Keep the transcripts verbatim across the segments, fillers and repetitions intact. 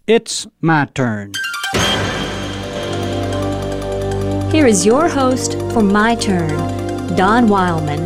It's my turn. Here is your host for My Turn, Don Wildman.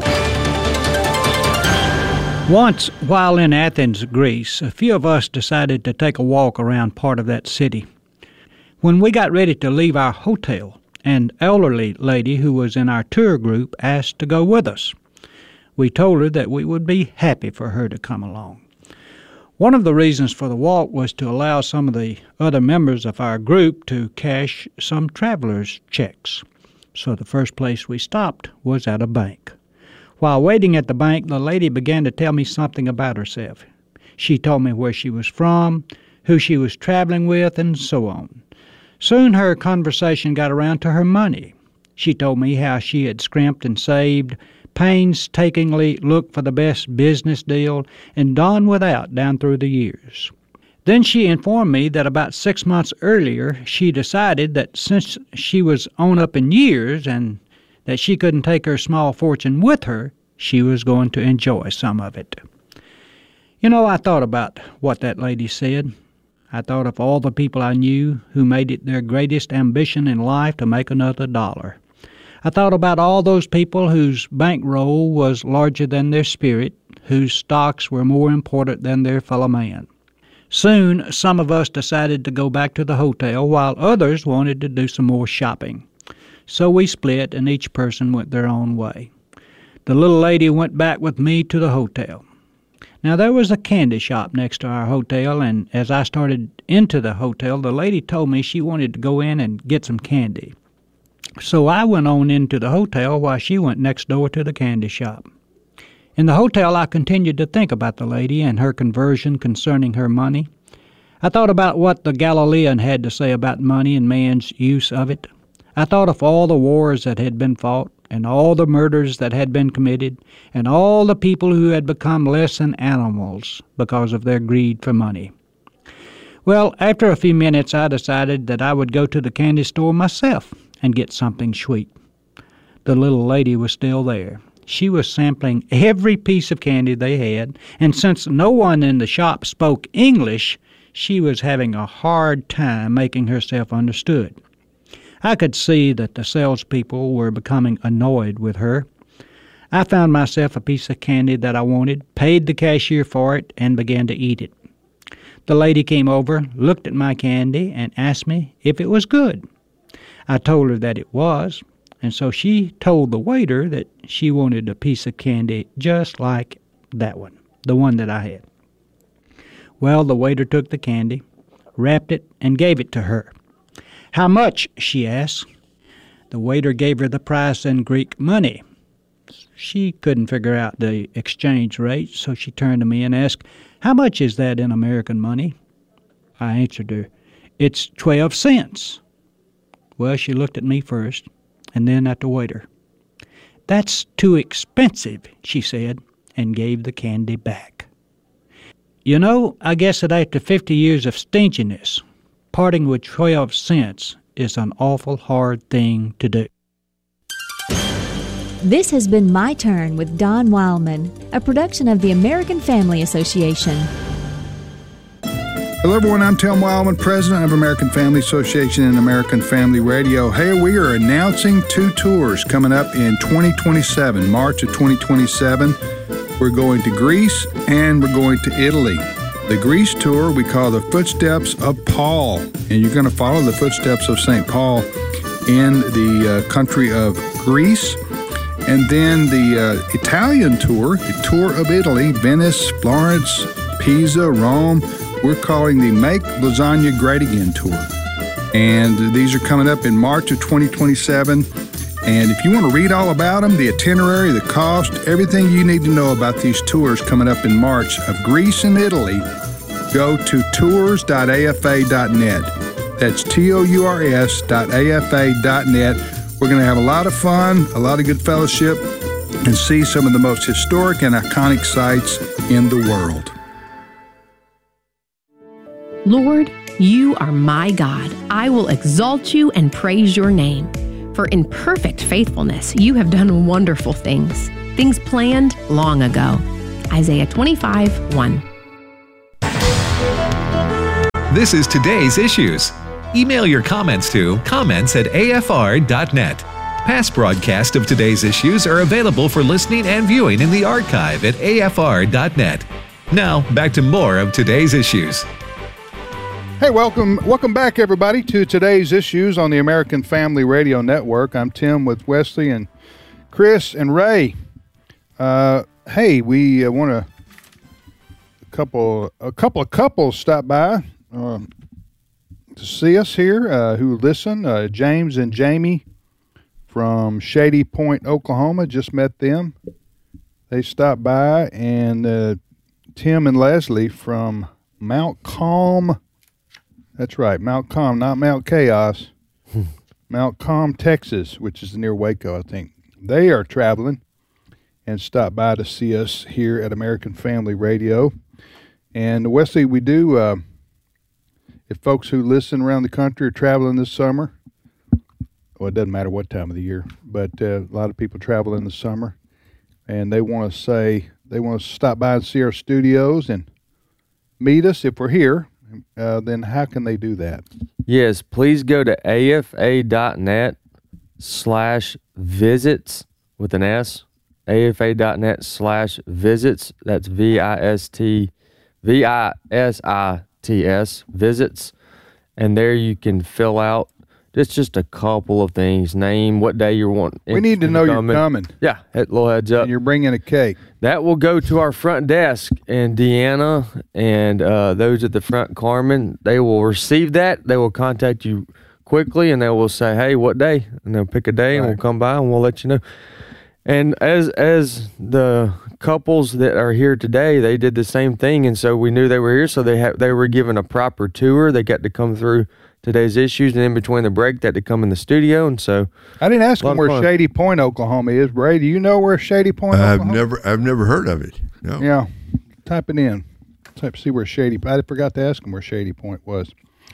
Once, while in Athens, Greece, a few of us decided to take a walk around part of that city. When we got ready to leave our hotel, an elderly lady who was in our tour group asked to go with us. We told her that we would be happy for her to come along. One of the reasons for the walk was to allow some of the other members of our group to cash some travelers' checks. So the first place we stopped was at a bank. While waiting at the bank, the lady began to tell me something about herself. She told me where she was from, who she was traveling with, and so on. Soon her conversation got around to her money. She told me how she had scrimped and saved, painstakingly looked for the best business deal, and done without down through the years. Then she informed me that about six months earlier she decided that since she was on up in years and that she couldn't take her small fortune with her, she was going to enjoy some of it. You know, I thought about what that lady said. I thought of all the people I knew who made it their greatest ambition in life to make another dollar. I thought about all those people whose bankroll was larger than their spirit, whose stocks were more important than their fellow man. Soon, some of us decided to go back to the hotel, while others wanted to do some more shopping. So we split, and each person went their own way. The little lady went back with me to the hotel. Now, there was a candy shop next to our hotel, and as I started into the hotel, the lady told me she wanted to go in and get some candy. So I went on into the hotel while she went next door to the candy shop. In the hotel, I continued to think about the lady and her conversion concerning her money. I thought about what the Galilean had to say about money and man's use of it. I thought of all the wars that had been fought, and all the murders that had been committed, and all the people who had become less than animals because of their greed for money. Well, after a few minutes, I decided that I would go to the candy store myself and get something sweet. The little lady was still there. She was sampling every piece of candy they had, and since no one in the shop spoke English, she was having a hard time making herself understood. I could see that the salespeople were becoming annoyed with her. I found myself a piece of candy that I wanted, paid the cashier for it, and began to eat it. The lady came over, looked at my candy, and asked me if it was good. I told her that it was, and so she told the waiter that she wanted a piece of candy just like that one, the one that I had. Well, the waiter took the candy, wrapped it, and gave it to her. "How much?" she asked. The waiter gave her the price in Greek money. She couldn't figure out the exchange rate, so she turned to me and asked, "How much is that in American money?" I answered her, "It's twelve cents. Well, she looked at me first, and then at the waiter. "That's too expensive," she said, and gave the candy back. You know, I guess that after fifty years of stinginess, parting with twelve cents is an awful hard thing to do. This has been My Turn with Don Wildman, a production of the American Family Association. Hello, everyone. I'm Tom Wildman, president of American Family Association and American Family Radio. Hey, we are announcing two tours coming up in twenty twenty-seven, March of twenty twenty-seven. We're going to Greece and we're going to Italy. The Greece tour we call the Footsteps of Paul, and you're going to follow the footsteps of Saint Paul in the uh, country of Greece. And then the uh, Italian tour, the tour of Italy, Venice, Florence, Pisa, Rome. We're calling the Make Lasagna Great Again tour. And these are coming up in March of twenty twenty-seven. And if you want to read all about them, the itinerary, the cost, everything you need to know about these tours coming up in March of Greece and Italy, go to tours dot a f a dot net. That's T O U R S dot A F A dot net. We're going to have a lot of fun, a lot of good fellowship, and see some of the most historic and iconic sites in the world. Lord, you are my God. I will exalt you and praise your name. For in perfect faithfulness, you have done wonderful things, things planned long ago. Isaiah twenty-five, one. This is Today's Issues. Email your comments to comments at a f r dot net. Past broadcasts of Today's Issues are available for listening and viewing in the archive at a f r dot net. Now, back to more of Today's Issues. Hey, welcome welcome back, everybody, to Today's Issues on the American Family Radio Network. I'm Tim with Wesley and Chris and Ray. Uh, hey, we uh, want to a couple a couple of couples stop by uh, to see us here uh, who listen. Uh, James and Jamie from Shady Point, Oklahoma. Just met them. They stopped by, and uh, Tim and Leslie from Mount Calm. That's right, Mount Calm, not Mount Chaos. Mount Calm, Texas, which is near Waco, I think. They are traveling and stopped by to see us here at American Family Radio. And Wesley, we do, uh, if folks who listen around the country are traveling this summer, well, it doesn't matter what time of the year, but uh, a lot of people travel in the summer, and they want to say, they want to stop by and see our studios and meet us if we're here. Uh, then how can they do that? Yes, please go to A F A dot net slash visits with an S. A F A dot net slash visits. That's V I S T, V I S I T S, visits. And there you can fill out just, just a couple of things. Name, what day you're wanting. We need to know you're coming. Yeah, a little heads up. And you're bringing a cake. That will go to our front desk, and Deanna and uh, those at the front, Carmen, they will receive that. They will contact you quickly, and they will say, hey, what day? And they'll pick a day, right, and we'll come by, and we'll let you know. And as as the couples that are here today, they did the same thing, and so we knew they were here, so they ha- they were given a proper tour. They got to come through Today's Issues, and in between the break, they had to come in the studio, and so I didn't ask them where fun. Shady Point, Oklahoma is. Ray, do you know where Shady Point, I've Oklahoma? never, I've never heard of it. No. Yeah, type it in. Type see where Shady. I forgot to ask them where Shady Point was.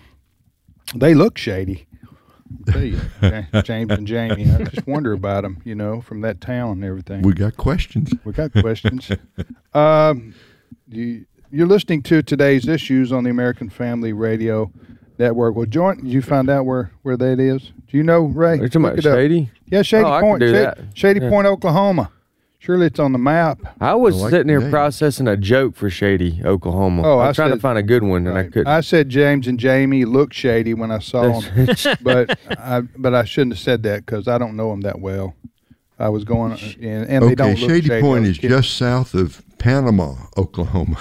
They look shady. I'll tell you, James and Jamie. I just wonder about them, you know, from that town and everything. We got questions. We got questions. um, you, you're listening to Today's Issues on the American Family Radio Network. Well, Joint, did you find out where, where that is? Do you know, Ray? Are you talking about Shady? Yeah, Shady oh, Point. I can do Shady, that. Shady yeah. Point, Oklahoma. Surely it's on the map. I was I like sitting here name. processing a joke for Shady, Oklahoma. Oh, I I was trying said, to find a good one, and right. I couldn't. I said James and Jamie look shady when I saw them, but I but I shouldn't have said that because I don't know them that well. I was going, and, and okay, they don't look Shady shady. Point is just south of Panama, Oklahoma.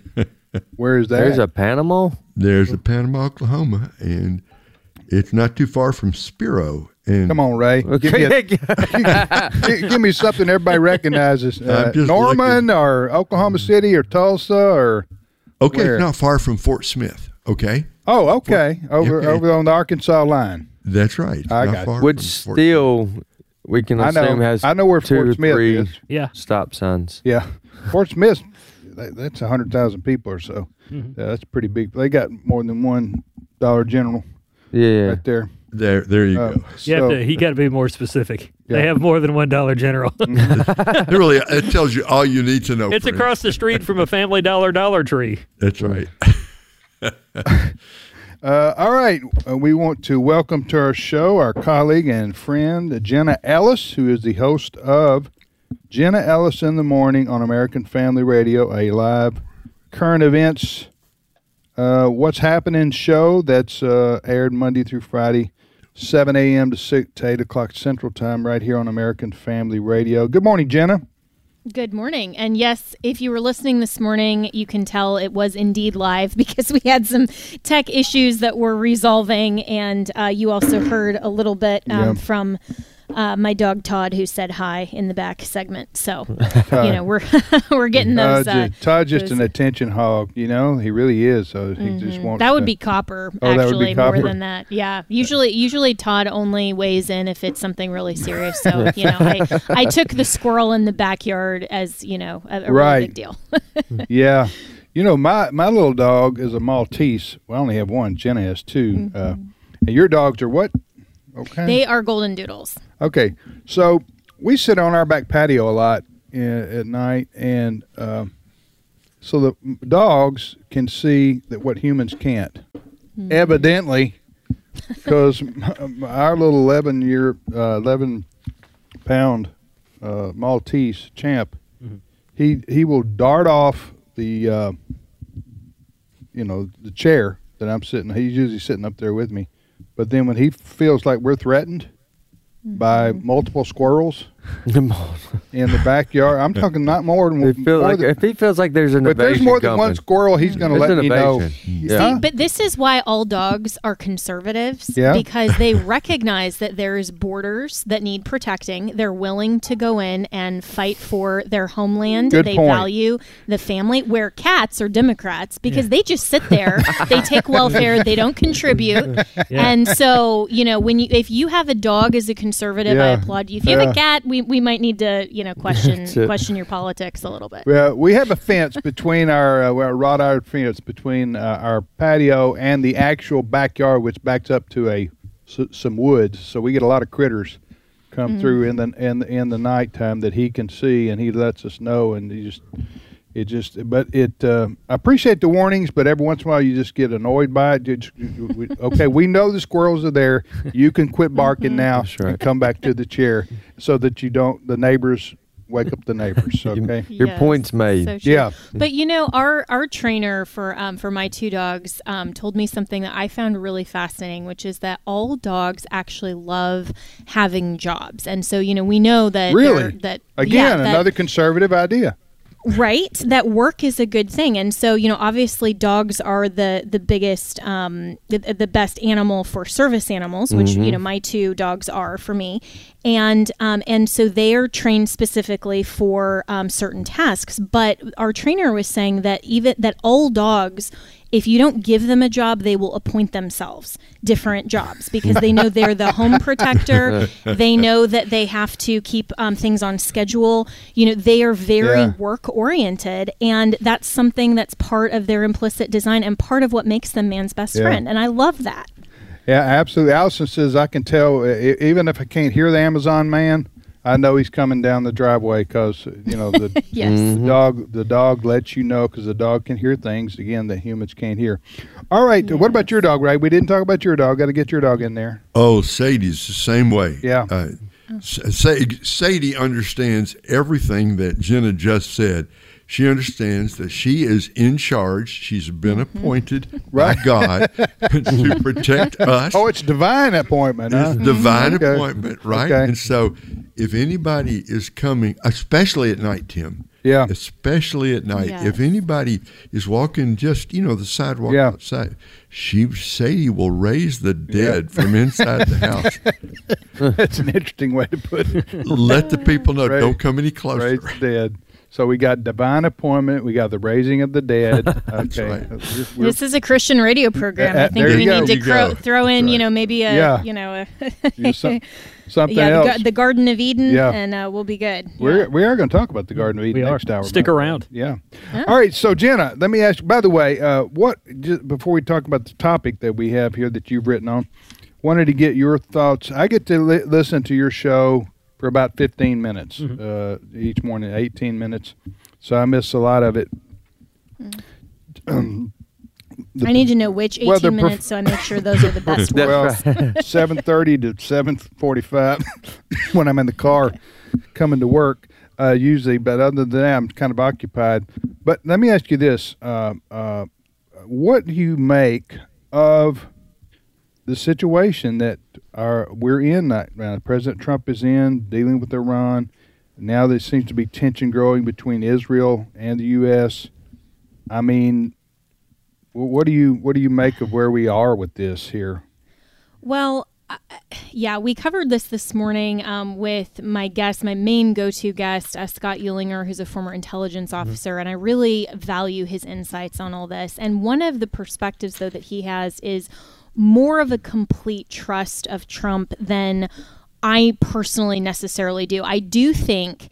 Where is that? There's a Panama? There's a Panama, Oklahoma, and it's not too far from Spiro. And Come on, Ray. Give, me a, give, give me something everybody recognizes. Uh, Norman looking. Or Oklahoma City or Tulsa or Okay, where? It's not far from Fort Smith, okay? Oh, okay. Fort, over okay. over on the Arkansas line. That's right. It's I not got far Which from Fort still, Smith. we can I assume know, has I know where two Fort or Smith three is. Yeah. stop signs. Yeah. Fort Smith, that, that's one hundred thousand people or so. Mm-hmm. Yeah, that's pretty big. They got more than one Dollar General Yeah. right there. There there you Uh, go. You have so, to, he got to be more specific. Yeah. They have more than one Dollar General. It really, it tells you all you need to know. It's friend. across the street from a Family Dollar Dollar Tree. That's right. Uh, all right. Uh, we want to welcome to our show our colleague and friend, Jenna Ellis, who is the host of Jenna Ellis in the Morning on American Family Radio, a live current events, uh, what's happening show that's uh, aired Monday through Friday, seven a.m. to six to eight o'clock Central Time, right here on American Family Radio. Good morning, Jenna. Good morning. And yes, if you were listening this morning, you can tell it was indeed live because we had some tech issues that we're resolving. And uh, you also heard a little bit um, Yeah. from uh, my dog Todd, who said hi in the back segment. So, you know, we're we're getting those. Uh, Uh, ju- Todd's just those- an attention hog, you know. He really is. So he Mhm. just wants that would to- be Copper, Oh, that would actually, be Copper. more than that. Yeah. Usually, usually Todd only weighs in if it's something really serious. So, you know, I, I took the squirrel in the backyard as, you know, a, a Right. really big deal. Yeah. You know, my, my little dog is a Maltese. Well, I only have one. Jenna has two. Mm-hmm. Uh, and your dogs are what? Okay. They are golden doodles. Okay. So we sit on our back patio a lot uh, at night, and uh, so the dogs can see that what humans can't. evidently, because our little eleven year, uh, eleven pound uh, Maltese champ, mm-hmm. he he will dart off the, uh, you know, the chair that I'm sitting. He's usually sitting up there with me, but then when he feels like we're threatened mm-hmm. by multiple squirrels in the backyard, I'm talking not more than. He feel like, than if he feels like there's an but invasion there's more than coming, one squirrel, he's going to let me know. Yeah. See, but this is why all dogs are conservatives, yeah. because they recognize that there's borders that need protecting. They're willing to go in and fight for their homeland. Good they point. value the family, where cats are Democrats because yeah. they just sit there, they take welfare, they don't contribute. Yeah. And so, you know, when you if you have a dog as a conservative, yeah. I applaud you. If you yeah. have a cat, we, we might need to, you know, question question your politics a little bit. Well, we have a fence between our, uh, our wrought iron fence between uh, our patio and the actual backyard, which backs up to a s- some woods. So we get a lot of critters come mm-hmm. through in the in the, in the nighttime that he can see, and he lets us know. And he just it just but it uh, I appreciate the warnings, but every once in a while you just get annoyed by it. Just, we, okay, we know the squirrels are there. You can quit barking now That's right. and come back to the chair so that you don't the neighbors. Wake up the neighbors, okay? Your yes, point's made. So true. Yeah. But you know, our our trainer for um, for my two dogs um, told me something that I found really fascinating, which is that all dogs actually love having jobs, and so you know we know that really that again yeah, that, another conservative idea. Right, that work is a good thing, and so you know, obviously, dogs are the the biggest, um, the, the best animal for service animals, which mm-hmm. you know my two dogs are for me, and um, and so they are trained specifically for um, certain tasks. But our trainer was saying that even that all dogs, if you don't give them a job, they will appoint themselves different jobs because they know they're the home protector. They know that they have to keep um, things on schedule. You know, they are very yeah. work oriented, and that's something that's part of their implicit design and part of what makes them man's best yeah. friend. And I love that. Yeah, absolutely. Allison says, I can tell, uh, even if I can't hear the Amazon man, I know he's coming down the driveway because, you know, the, yes. the dog the dog lets you know because the dog can hear things, again, that humans can't hear. All right. Yes. What about your dog, Ray? We didn't talk about your dog. Got to get your dog in there. Oh, Sadie's the same way. Yeah. Uh, oh. Sadie, Sadie understands everything that Jenna just said. She understands that she is in charge. She's been appointed mm-hmm. by God to protect us. Oh, it's divine appointment, huh? It's divine okay. appointment, right? Okay. And so if anybody is coming, especially at night, Tim, yeah, especially at night, yes. if anybody is walking just, you know, the sidewalk yeah. outside, she, Sadie will raise the dead yeah. from inside the house. That's an interesting way to put it. Let the people know, raise, don't come any closer. Raise the dead. So we got divine appointment. We got the raising of the dead. Okay, right. we're, we're, this is a Christian radio program. Uh, I think we go. need to cro- throw in, right. you know, maybe a, yeah. you know, a some, something yeah, else. The, the Garden of Eden, yeah. and uh, we'll be good. We're yeah. we are going to talk about the Garden of Eden we next are. hour. Stick around. Yeah. Huh? All right. So Jenna, let me ask you. By the way, uh, what just before we talk about the topic that we have here that you've written on, wanted to get your thoughts. I get to li- listen to your show for about fifteen minutes mm-hmm. uh, each morning, eighteen minutes. So I miss a lot of it. Mm. Um, I need to know which eighteen well, minutes, prof- so I make sure those are the best ones. Well, seven thirty to seven forty-five when I'm in the car coming to work, uh, usually. But other than that, I'm kind of occupied. But let me ask you this. Uh, uh, what do you make of the situation that our, we're in right now? President Trump is in, dealing with Iran. Now there seems to be tension growing between Israel and the U S. I mean, what do you what do you make of where we are with this here? Well, uh, yeah, we covered this this morning um, with my guest, my main go-to guest, uh, Scott Uhlinger, who's a former intelligence officer, mm-hmm. and I really value his insights on all this. And one of the perspectives, though, that he has is more of a complete trust of Trump than I personally necessarily do. I do think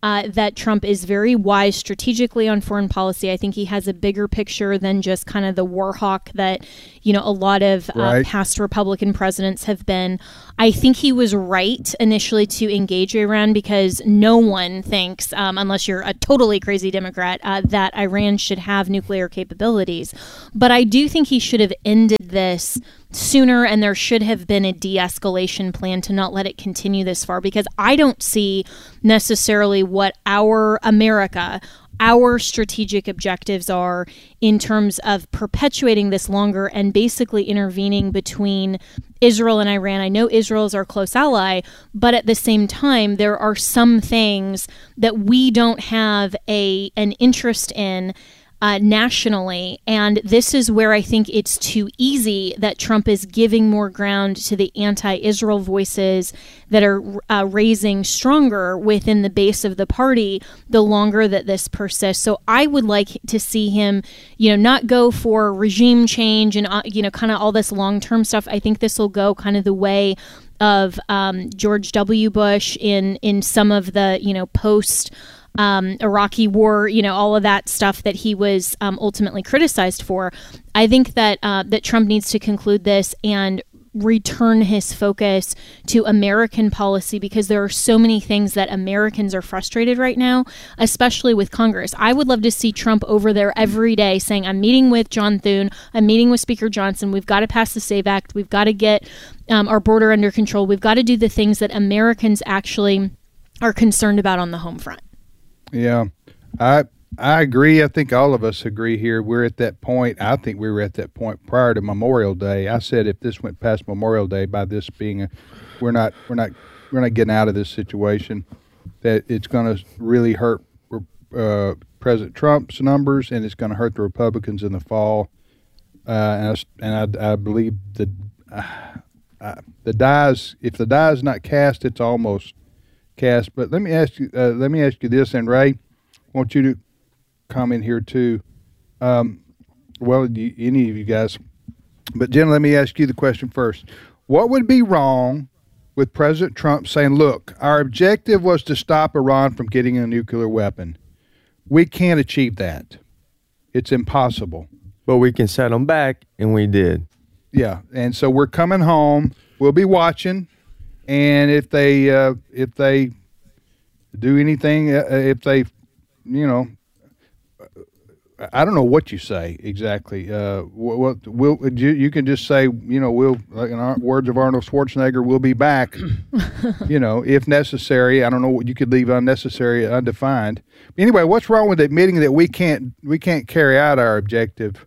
uh, that Trump is very wise strategically on foreign policy. I think he has a bigger picture than just kind of the war hawk that, you know, a lot of uh, Right. past Republican presidents have been. I think he was right initially to engage Iran because no one thinks, um, unless you're a totally crazy Democrat, uh, that Iran should have nuclear capabilities. But I do think he should have ended this sooner, and there should have been a de-escalation plan to not let it continue this far, because I don't see necessarily what our America, our strategic objectives are in terms of perpetuating this longer and basically intervening between Israel and Iran. I know Israel is our close ally, but at the same time, there are some things that we don't have a an interest in Uh, nationally, and this is where I think it's too easy that Trump is giving more ground to the anti-Israel voices that are uh, raising stronger within the base of the party the longer that this persists. So I would like to see him, you know, not go for regime change and, uh, you know, kind of all this long-term stuff. I think this will go kind of the way of um, George W. Bush in, in some of the, you know, post- Um, Iraqi war, you know, all of that stuff that he was um, ultimately criticized for. I think that uh, that Trump needs to conclude this and return his focus to American policy, because there are so many things that Americans are frustrated right now, especially with Congress. I would love to see Trump over there every day saying, I'm meeting with John Thune, I'm meeting with Speaker Johnson, we've got to pass the SAVE Act, we've got to get um, our border under control, we've got to do the things that Americans actually are concerned about on the home front. Yeah, I I agree. I think all of us agree here. We're at that point. I think we were at that point prior to Memorial Day. I said if this went past Memorial Day, by this being a, we're not we're not we're not getting out of this situation, that it's going to really hurt uh, President Trump's numbers, and it's going to hurt the Republicans in the fall. Uh, and I, and I, I believe the uh, uh, the die's, if the die is not cast, it's almost cast. But let me ask you, uh, let me ask you this, and Ray, I want you to comment here too. Um, well, you, any of you guys, but Jen, let me ask you the question first. What would be wrong with President Trump saying, look, our objective was to stop Iran from getting a nuclear weapon. We can't achieve that. It's impossible. But we can set them back, and we did. Yeah, and so we're coming home. We'll be watching. And if they uh, if they do anything, uh, if they, you know, I don't know what you say exactly. Uh, what we'll you, you can just say, you know, we'll, like in our words of Arnold Schwarzenegger, we'll be back. You know, if necessary. I don't know what you could leave unnecessary, undefined. Anyway, what's wrong with admitting that we can't we can't carry out our objective?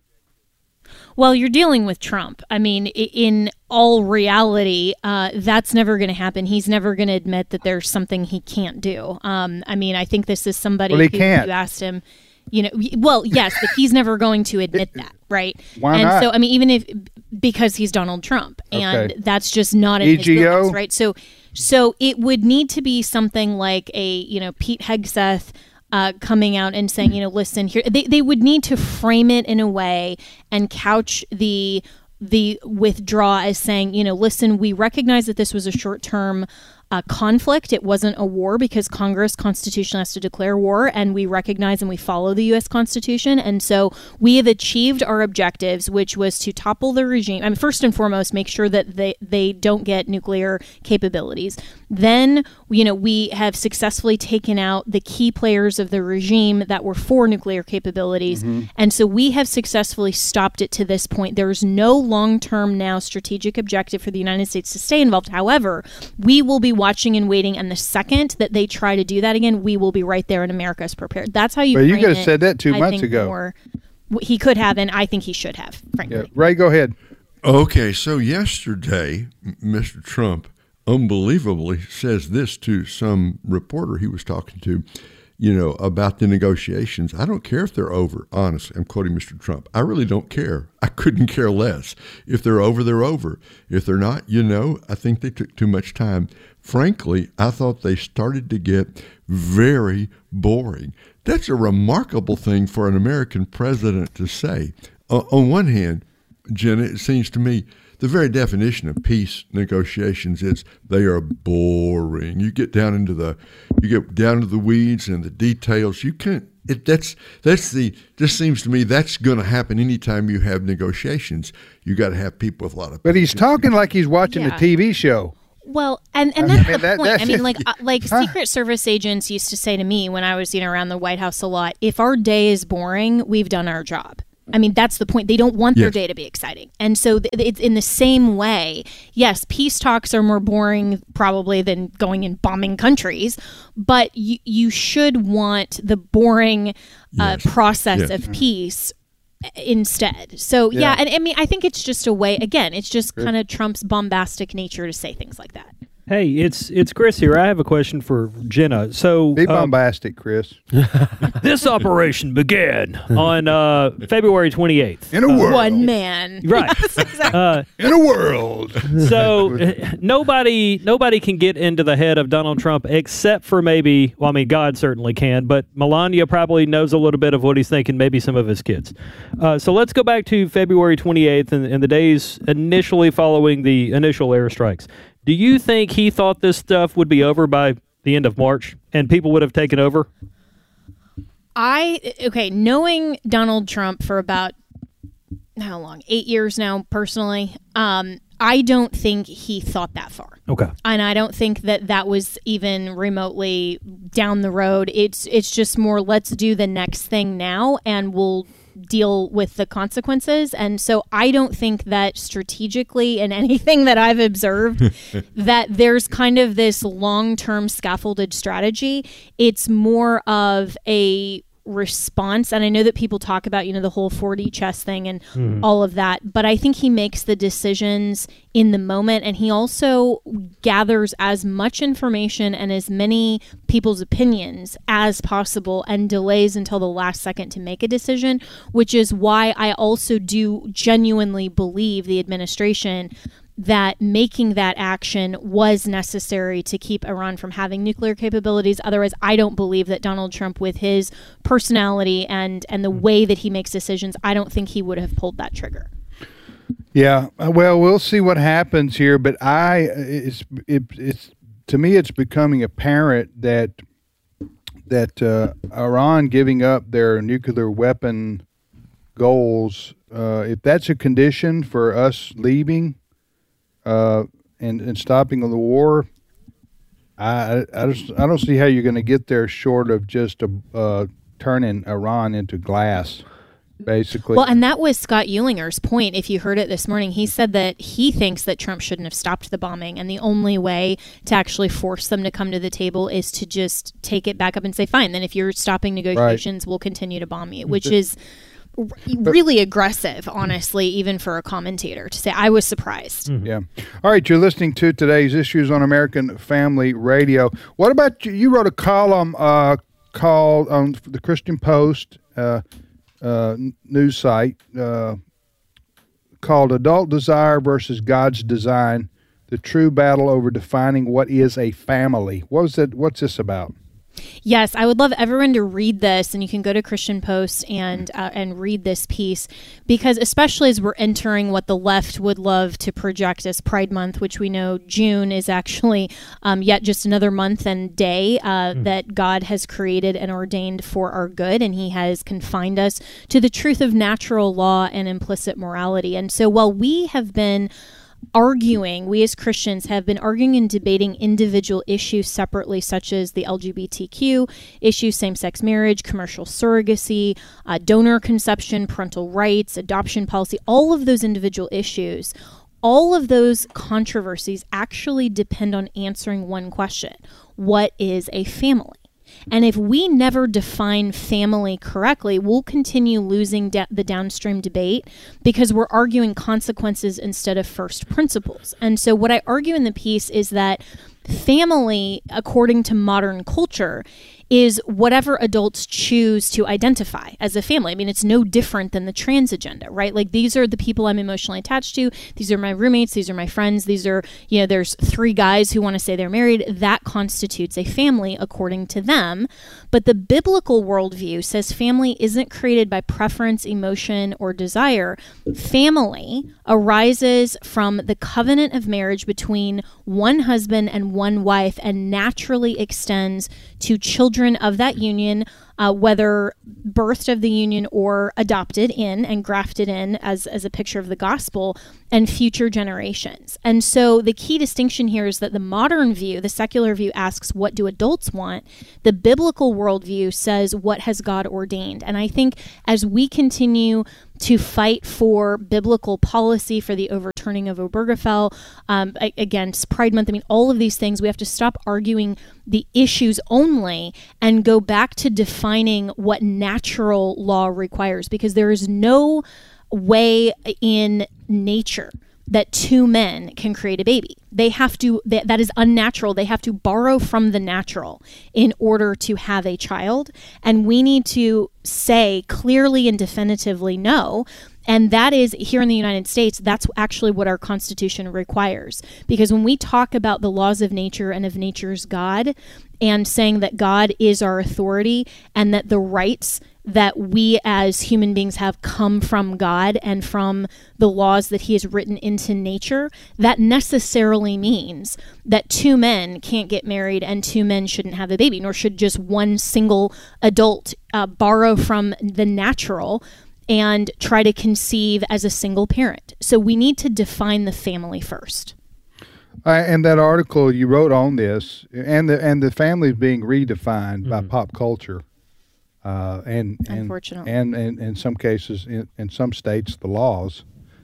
Well, you're dealing with Trump. I mean, in all reality, uh, that's never going to happen. He's never going to admit that there's something he can't do. Um, I mean, I think this is somebody well, he who can't. you asked him, you know, well, yes, but he's never going to admit that, right? Why and not? so, I mean, even if, because he's Donald Trump, and Okay. that's just not in E his G O? wheelhouse, right? So, so it would need to be something like a, you know, Pete Hegseth Uh, coming out and saying, you know, listen here, they, they would need to frame it in a way and couch the the withdraw as saying, you know, listen, we recognize that this was a short-term uh, conflict. It wasn't a war because Congress constitutionally has to declare war, and we recognize and we follow the U S Constitution. And so we have achieved our objectives, which was to topple the regime. I mean, first and foremost, make sure that they, they don't get nuclear capabilities. Then, you know, we have successfully taken out the key players of the regime that were for nuclear capabilities. Mm-hmm. And so we have successfully stopped it to this point. There is no long-term now strategic objective for the United States to stay involved. However, we will be watching and waiting, and the second that they try to do that again, we will be right there, and America is prepared. That's how you. But you frame could have it, said that two I months think, ago. more. He could have, and I think he should have, frankly. Yeah. Ray, go ahead. Okay, so yesterday, Mister Trump unbelievably says this to some reporter he was talking to, you know, about the negotiations. I don't care if they're over, honestly. I'm quoting Mister Trump. I really don't care. I couldn't care less. If they're over, they're over. If they're not, you know, I think they took too much time. Frankly, I thought they started to get very boring. That's a remarkable thing for an American president to say. Uh, on one hand, Jenna, it seems to me the very definition of peace negotiations is they are boring. You get down into the, you get down into the weeds and the details. You can't. It, that's that's the. Just seems to me that's going to happen anytime you have negotiations. You got to have people with a lot of. But he's talking like he's watching Yeah. a T V show. Well, and, and I that's mean, the that- point. I that's- mean, like uh, like Huh? Secret Service agents used to say to me when I was, you know, around the White House a lot, if our day is boring, we've done our job. I mean, that's the point. They don't want their Yes. day to be exciting. And so th- it's in the same way, yes, peace talks are more boring probably than going and bombing countries, but you, you should want the boring uh, Yes. process Yes. of peace instead. So, yeah. Yeah. and I mean, I think it's just a way, again, it's just kind of Trump's bombastic nature to say things like that. Hey, it's it's Chris here. I have a question for Jenna. So Be uh, bombastic, Chris. this operation began on uh, February twenty-eighth. In a world. One man. Right. Uh, In a world. so uh, nobody nobody can get into the head of Donald Trump except for maybe, well, I mean, God certainly can, but Melania probably knows a little bit of what he's thinking, maybe some of his kids. Uh, so let's go back to February twenty-eighth and, and the days initially following the initial airstrikes. Do you think he thought this stuff would be over by the end of March and people would have taken over? I, okay, knowing Donald Trump for about, how long? Eight years now, personally, um, I don't think he thought that far. Okay. And I don't think that that was even remotely down the road. It's it's just more, let's do the next thing now and we'll deal with the consequences. And so I don't think that strategically in anything that I've observed that there's kind of this long-term scaffolded strategy. It's more of a response. And I know that people talk about, you know, the whole four D chess thing and mm. all of that, but I think he makes the decisions in the moment, and he also gathers as much information and as many people's opinions as possible and delays until the last second to make a decision, which is why I also do genuinely believe the administration that making that action was necessary to keep Iran from having nuclear capabilities. Otherwise, I don't believe that Donald Trump, with his personality and, and the way that he makes decisions, I don't think he would have pulled that trigger. Yeah, uh, well, we'll see what happens here, but I, it's, it, it's, to me, it's becoming apparent that, that uh, Iran giving up their nuclear weapon goals, uh, if that's a condition for us leaving, Uh, and, and stopping the war, I I, just, I don't see how you're going to get there short of just a, uh, turning Iran into glass, basically. Well, and that was Scott Eulinger's point. If you heard it this morning, he said that he thinks that Trump shouldn't have stopped the bombing, and the only way to actually force them to come to the table is to just take it back up and say, fine, then if you're stopping negotiations, right, we'll continue to bomb you, which is really aggressive, honestly, even for a commentator to say. I was surprised. Mm-hmm. Yeah. All right, you're listening to today's Issues on American Family Radio. What about you? You wrote a column uh, called on the Christian Post uh, uh, news site uh, called "Adult Desire versus God's Design: The True Battle Over Defining What Is a Family." What was it? What's this about? Yes, I would love everyone to read this, and you can go to Christian Post and uh, and read this piece, because especially as we're entering what the left would love to project as Pride Month, which we know June is actually um, yet just another month and day uh, mm. that God has created and ordained for our good, and he has confined us to the truth of natural law and implicit morality. And so while we have been arguing, we as Christians have been arguing and debating individual issues separately, such as the L G B T Q issue, same-sex marriage, commercial surrogacy, uh, donor conception, parental rights, adoption policy, all of those individual issues, all of those controversies actually depend on answering one question: what is a family? And if we never define family correctly, we'll continue losing da- the downstream debate because we're arguing consequences instead of first principles. And so what I argue in the piece is that family, according to modern culture, is whatever adults choose to identify as a family. I mean, it's no different than the trans agenda, right? Like, these are the people I'm emotionally attached to. These are my roommates. These are my friends. These are, you know, there's three guys who want to say they're married. That constitutes a family according to them. But the biblical worldview says family isn't created by preference, emotion, or desire. Family arises from the covenant of marriage between one husband and one wife and naturally extends to children of that union, uh, whether birthed of the union or adopted in and grafted in as, as a picture of the gospel, and future generations. And so the key distinction here is that the modern view, the secular view, asks, what do adults want? The biblical worldview says, what has God ordained? And I think as we continue to fight for biblical policy, for the overturning of Obergefell, um, against Pride Month, I mean, all of these things, we have to stop arguing the issues only and go back to defining what natural law requires, because there is no way in nature that two men can create a baby. They have to, that, that is unnatural. They have to borrow from the natural in order to have a child. And we need to say clearly and definitively no. And that is, here in the United States, that's actually what our Constitution requires. Because when we talk about the laws of nature and of nature's God, and saying that God is our authority and that the rights that we as human beings have come from God and from the laws that he has written into nature, that necessarily means that two men can't get married and two men shouldn't have a baby, nor should just one single adult uh, borrow from the natural and try to conceive as a single parent. So we need to define the family first. Uh, and that article you wrote on this, and the and the family is being redefined mm-hmm. by pop culture. Uh, and, and Unfortunately. and and in some cases, in, in some states, the laws.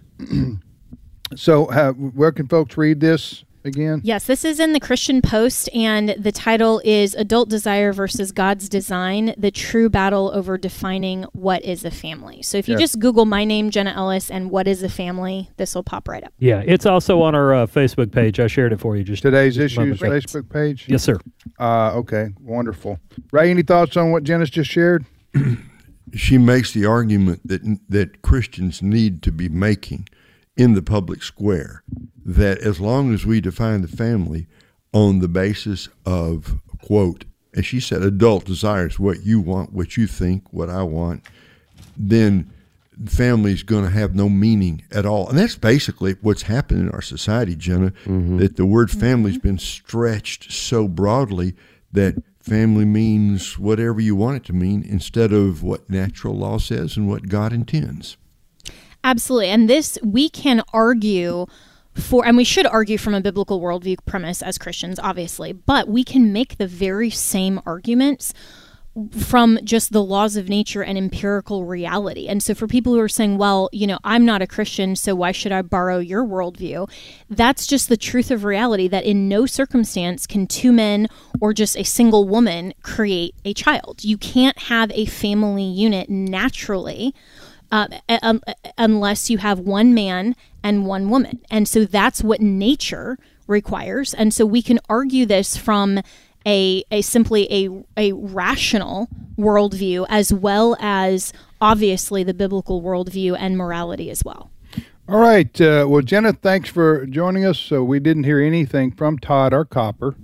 So, uh, where can folks read this again? Yes, this is in the Christian Post, and the title is Adult Desire versus God's Design, the True Battle Over Defining What is a Family. So if you Yes. just Google my name, Jenna Ellis, and what is a family, this will pop right up. Yeah, it's also on our uh, Facebook page. I shared it for you. Just Today's just a Issues moment. Facebook page? Yes, sir. Uh, okay, wonderful. Ray, any thoughts on what Jenna's just shared? She makes the argument that that Christians need to be making in the public square, that as long as we define the family on the basis of, quote, as she said, adult desires, what you want, what you think, what I want, then family's going to have no meaning at all. And that's basically what's happened in our society, Jenna, mm-hmm. that the word family's been stretched so broadly that family means whatever you want it to mean instead of what natural law says and what God intends. Absolutely. And this, we can argue for, and we should argue from a biblical worldview premise as Christians, obviously, but we can make the very same arguments from just the laws of nature and empirical reality. And so for people who are saying, well, you know, I'm not a Christian, so why should I borrow your worldview? That's just the truth of reality, that in no circumstance can two men or just a single woman create a child. You can't have a family unit naturally uh, um, unless you have one man and one woman. And so that's what nature requires. And so we can argue this from A, a simply a a rational worldview, as well as obviously the biblical worldview and morality as well. All right. Uh, well, Jenna, thanks for joining us. So we didn't hear anything from Todd or Copper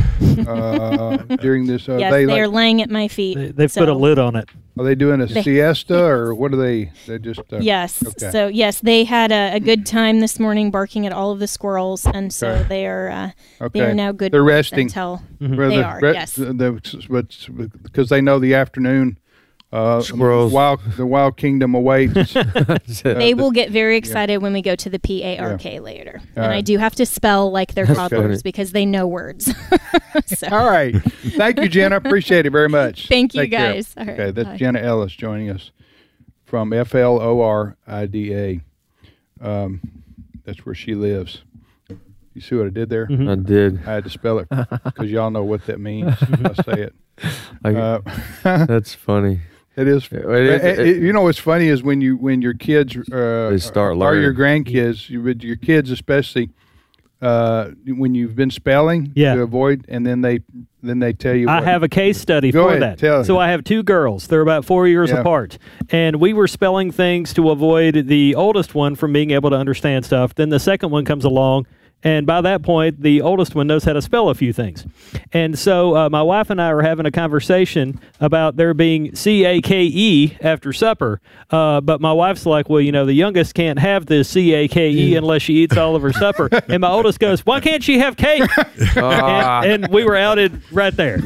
uh, during this. Uh, yes, they they're like, laying at my feet. They, they've so. put a lid on it. Are they doing a They- siesta or what are they? They just uh, Yes. Okay. So yes, they had a, a good time this morning barking at all of the squirrels, and so Okay. they are uh, Okay. they are now good. They're resting. until Where they the- are. re- Yes. the- the- but because they know the afternoon uh, Squirrels. Wild, the wild kingdom awaits. They will get very excited when we go to the P A R K later, and I do have to spell like they're That's toddlers funny. because they know words. So. All right. Thank you, Jenna. Appreciate it very much. Thank you, Take care. guys. All right. Okay, that's Bye. Jenna Ellis joining us from F L O R I D A. Um, that's where she lives. You see what I did there? I did. I had to spell it because y'all know what that means if I say it. I, Uh, that's funny. It is. It is- it- it- you know what's funny is when you when your kids uh, They start or your learning. grandkids, you, with your kids especially, uh, when you've been spelling Yeah. to avoid, and then they then they tell you I what. have a case study Go for ahead, that. tell So me. I have two girls. They're about four years Yeah. apart. And we were spelling things to avoid the oldest one from being able to understand stuff. Then the second one comes along. And by that point, the oldest one knows how to spell a few things. And so uh, my wife and I were having a conversation about there being C A K E after supper. Uh, but my wife's like, well, you know, the youngest can't have the C A K E unless she eats all of her supper. And my oldest goes, why can't she have cake? Ah. and, and we were outed right there.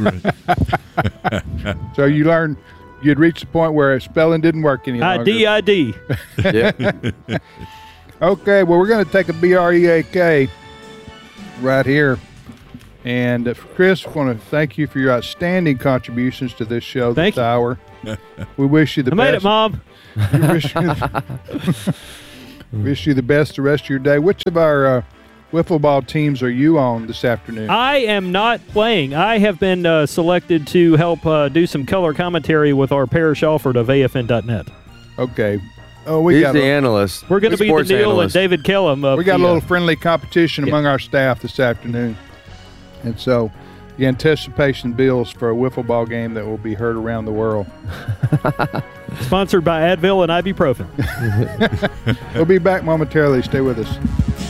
So you learned you'd reached the point where spelling didn't work any longer. I D I D. Yeah. Okay, well, we're going to take a B R E A K right here. And uh, Chris, I want to thank you for your outstanding contributions to this show Thank this you. hour. We wish you the I best. made it, Mom. We wish, you, wish you the best the rest of your day. Which of our uh, wiffle ball teams are you on this afternoon? I am not playing. I have been uh, selected to help uh, do some color commentary with our Parrish Alford of A F N dot net. Okay. Oh, we He's got the a, analyst. We're going to be the Sports Neil analyst. and David Kellum. Of we got the, a little uh, friendly competition among our staff this afternoon. And so the anticipation builds for a wiffle ball game that will be heard around the world. sponsored by Advil and Ibuprofen. We'll be back momentarily. Stay with us.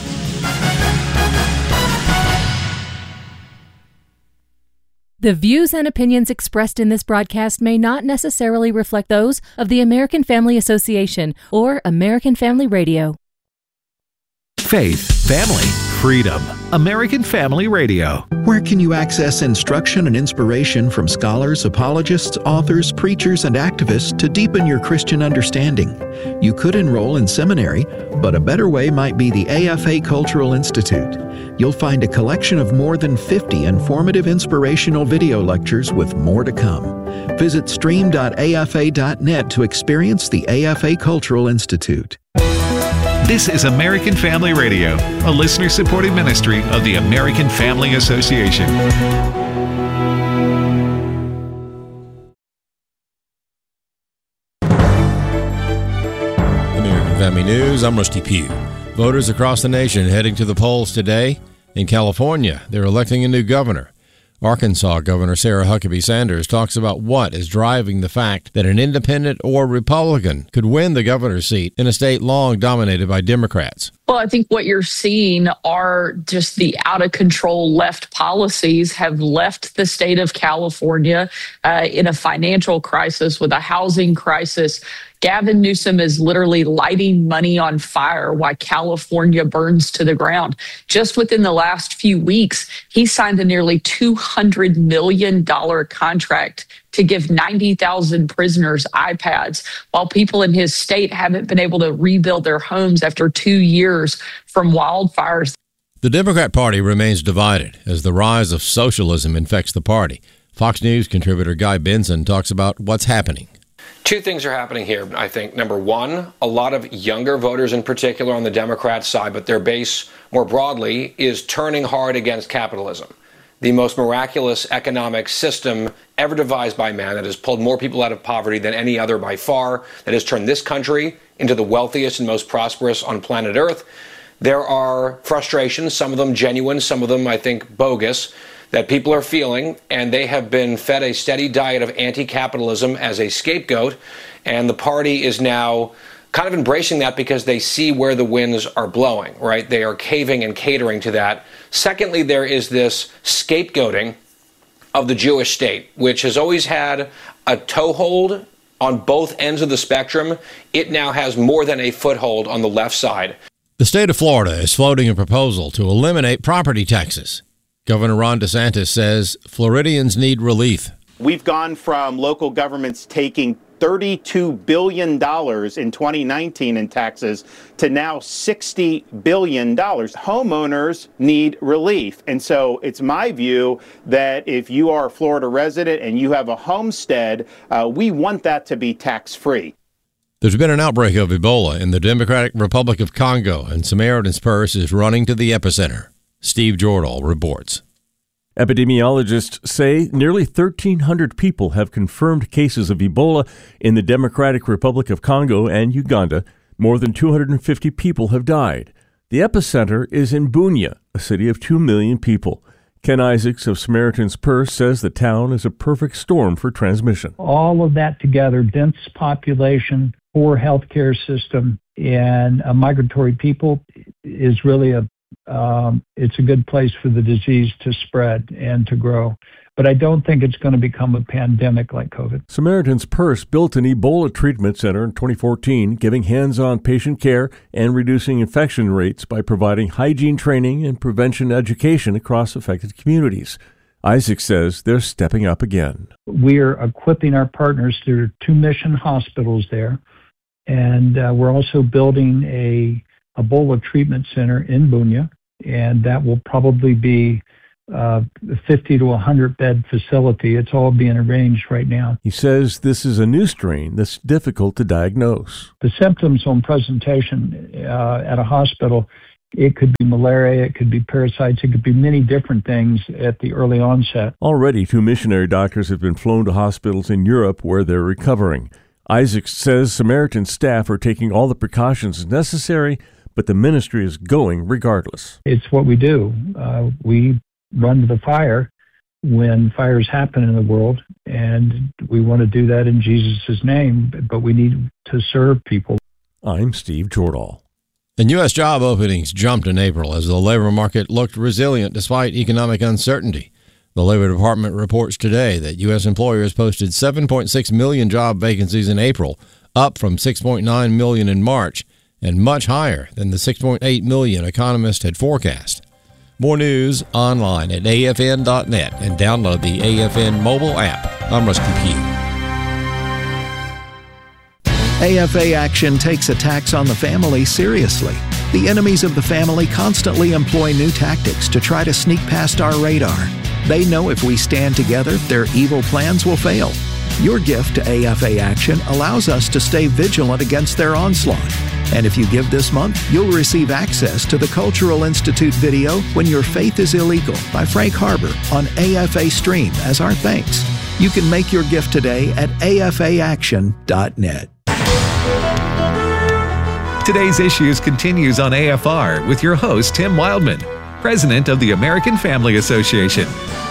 The views and opinions expressed in this broadcast may not necessarily reflect those of the American Family Association or American Family Radio. Faith, family, freedom. American Family Radio. Where can you access instruction and inspiration from scholars, apologists, authors, preachers, and activists to deepen your Christian understanding? You could enroll in seminary, but a better way might be the A F A Cultural Institute. You'll find a collection of more than fifty informative inspirational video lectures with more to come. Visit stream dot A F A dot net to experience the A F A Cultural Institute. This is American Family Radio, a listener-supported ministry of the American Family Association. American Family News, I'm Rusty Pugh. Voters across the nation heading to the polls today. In California, they're electing a new governor. Arkansas Governor Sarah Huckabee Sanders talks about what is driving the fact that an independent or Republican could win the governor's seat in a state long dominated by Democrats. Well, I think what you're seeing are just the out of control left policies have left the state of California uh, in a financial crisis with a housing crisis. Gavin Newsom is literally lighting money on fire while California burns to the ground. Just within the last few weeks, he signed a nearly two hundred million dollars contract to give ninety thousand prisoners iPads, while people in his state haven't been able to rebuild their homes after two years from wildfires. The Democrat Party remains divided as the rise of socialism infects the party. Fox News contributor Guy Benson talks about what's happening. Two things are happening here, I think. Number one, a lot of younger voters in particular on the Democrat side, but their base more broadly, is turning hard against capitalism. The most miraculous economic system ever devised by man that has pulled more people out of poverty than any other by far, that has turned this country into the wealthiest and most prosperous on planet Earth. There are frustrations, some of them genuine, some of them, I think, bogus, that people are feeling, and they have been fed a steady diet of anti-capitalism as a scapegoat, and the party is now kind of embracing that because they see where the winds are blowing, right? They are caving and catering to that. Secondly, there is this scapegoating of the Jewish state, which has always had a toehold on both ends of the spectrum. It now has more than a foothold on the left side. The state of Florida is floating a proposal to eliminate property taxes. Governor Ron DeSantis says Floridians need relief. We've gone from local governments taking thirty-two billion dollars in twenty nineteen in taxes to now sixty billion dollars. Homeowners need relief. And so it's my view that if you are a Florida resident and you have a homestead, uh, we want that to be tax-free. There's been an outbreak of Ebola in the Democratic Republic of Congo, and Samaritan's Purse is running to the epicenter. Steve Jordahl reports. Epidemiologists say nearly thirteen hundred people have confirmed cases of Ebola in the Democratic Republic of Congo and Uganda. More than two hundred fifty people have died. The epicenter is in Bunia, a city of two million people. Ken Isaacs of Samaritan's Purse says the town is a perfect storm for transmission. All of that together, dense population, poor healthcare system, and a migratory people is really a um, it's a good place for the disease to spread and to grow. But I don't think it's going to become a pandemic like COVID. Samaritan's Purse built an Ebola treatment center in twenty fourteen, giving hands-on patient care and reducing infection rates by providing hygiene training and prevention education across affected communities. Isaac says they're stepping up again. We are equipping our partners through two mission hospitals there, and uh, we're also building a Ebola treatment center in Bunia, and that will probably be uh, a fifty to one hundred bed facility. It's all being arranged right now. He says this is a new strain that's difficult to diagnose. The symptoms on presentation uh, at a hospital, it could be malaria, it could be parasites, it could be many different things at the early onset. Already, two missionary doctors have been flown to hospitals in Europe where they're recovering. Isaac says Samaritan staff are taking all the precautions necessary, but the ministry is going regardless. It's what we do. Uh, we run to the fire when fires happen in the world, and we want to do that in Jesus' name, but we need to serve people. I'm Steve Jordahl. And U S job openings jumped in April as the labor market looked resilient despite economic uncertainty. The Labor Department reports today that U S employers posted seven point six million job vacancies in April, up from six point nine million in March, and much higher than the six point eight million economists had forecast. More news online at A F N dot net and download the A F N mobile app. I'm Rusty Pugh. A F A Action takes attacks on the family seriously. The enemies of the family constantly employ new tactics to try to sneak past our radar. They know if we stand together, their evil plans will fail. Your gift to A F A Action allows us to stay vigilant against their onslaught. And if you give this month, you'll receive access to the Cultural Institute video When Your Faith is Illegal by Frank Harbor on A F A Stream as our thanks. You can make your gift today at A F A action dot net. Today's Issues continues on A F R with your host, Tim Wildman, president of the American Family Association.